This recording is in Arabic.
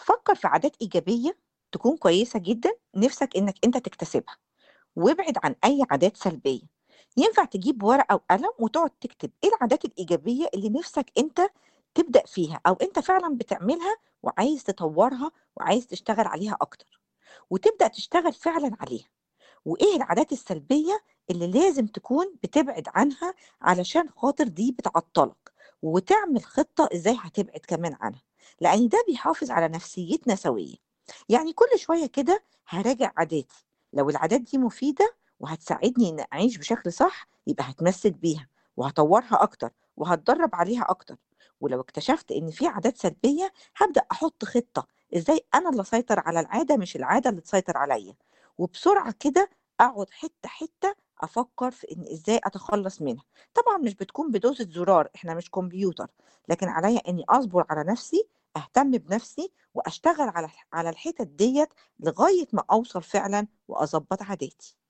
فكر في عادات إيجابية تكون كويسة جدًا نِفْسك إنك أنت تكتسبها، وابعد عن أي عادات سلبية. ينفع تجيب ورقة وقلم وتقعد تكتب إيه العادات الإيجابية اللي نِفْسك أنت تبدأ فيها أو أنت فعلًا بتعملها وعايز تطوّرها وعايز تشتغل عليها أكتر، وتبدأ تشتغل فعلًا عليها. وإيه العادات السلبية اللي لازم تكون بتبعد عنها علشان خاطر دي بتعطّلك، وتعمل خطة إزاي هتبعد كمان عنها، لإن ده بيحافظ على نفسيتنا سوية. يعني كل شوية كده هاراجع عاداتي، لو العادات دي مفيدة وهتساعدني إني أعيش بشكل صح يبقى هاتمسك بيها، وهاطوّرها أكتر، وهاتدرّب عليها أكتر. ولو اكتشفت إن في عادات سلبية هابدأ أحط خطة إزاي أنا اللي أسيطر على العادة مش العادة اللي تسيطر عليَّ، وبسرعة كده أقعد حتّة، حتّة أفكّر في إن إزاي أتخلّص منها. طبعًا مش بتكون بدوسة زرار، إحنا مش كمبيوتر، لكن عليّا إنّي أصبر على نَفْسي، أهتم بنَفْسي وأشتغل على الحِتت ديّة لغاية ما أوصل فعلًا وأضبّط عاداتي.